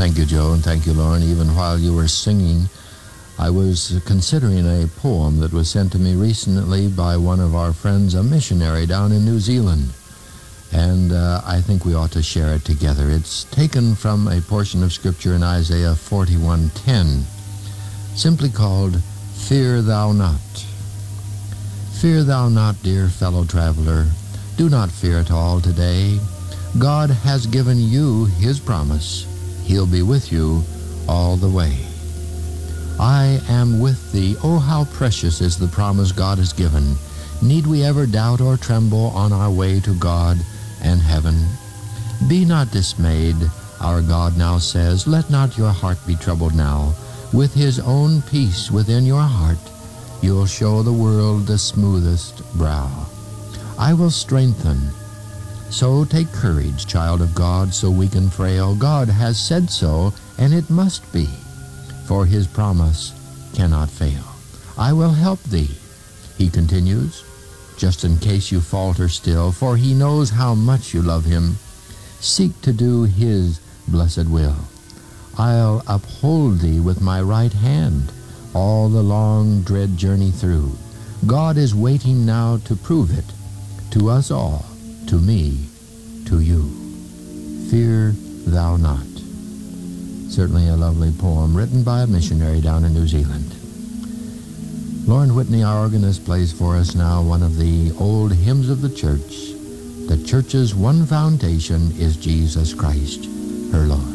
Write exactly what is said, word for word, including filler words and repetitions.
Thank you, Joe, and thank you, Lauren. Even while you were singing, I was considering a poem that was sent to me recently by one of our friends, a missionary down in New Zealand. And uh, I think we ought to share it together. It's taken from a portion of Scripture in Isaiah forty-one ten, simply called, Fear Thou Not. Fear thou not, dear fellow traveler. Do not fear at all today. God has given you His promise. He'll be with you all the way. I am with thee. Oh, how precious is the promise God has given. Need we ever doubt or tremble on our way to God and heaven? Be not dismayed, our God now says. Let not your heart be troubled now. With His own peace within your heart, you'll show the world the smoothest brow. I will strengthen. So take courage, child of God, so weak and frail. God has said so, and it must be, for His promise cannot fail. I will help thee, He continues, just in case you falter still, for He knows how much you love Him. Seek to do His blessed will. I'll uphold thee with my right hand all the long, dread journey through. God is waiting now to prove it to us all, to me, to you. Fear thou not. Certainly a lovely poem written by a missionary down in New Zealand. Lauren Whitney, our organist, plays for us now one of the old hymns of the church. The church's one foundation is Jesus Christ, her Lord.